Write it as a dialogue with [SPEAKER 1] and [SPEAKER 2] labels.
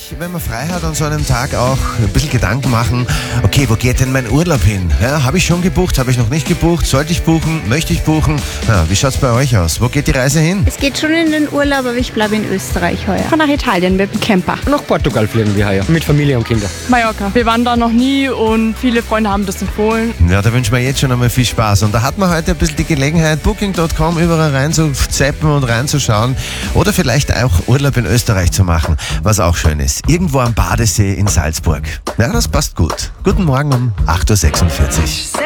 [SPEAKER 1] wenn man frei hat, an so einem Tag auch ein bisschen Gedanken machen, okay, wo geht denn mein Urlaub hin? Ja, habe ich schon gebucht, habe ich noch nicht gebucht? Sollte ich buchen? Möchte ich buchen? Ja, wie schaut's bei euch aus? Wo geht die Reise hin?
[SPEAKER 2] Es geht schon in den Urlaub, aber ich bleibe in Österreich heuer.
[SPEAKER 3] Von nach Italien mit dem Camper.
[SPEAKER 4] Nach Portugal fliegen wir heuer, mit Familie und Kindern.
[SPEAKER 5] Mallorca. Wir waren da noch nie und viele Freunde haben das empfohlen.
[SPEAKER 1] Ja, da wünschen wir jetzt schon einmal viel Spaß. Und da hat man heute ein bisschen die Gelegenheit, Booking.com überall reinzuzappen und reinzuschauen. Oder vielleicht auch Urlaub in Österreich zu machen, was auch schön ist. Irgendwo am Badesee in Salzburg. Ja, das passt gut. Guten Morgen um 8.46 Uhr.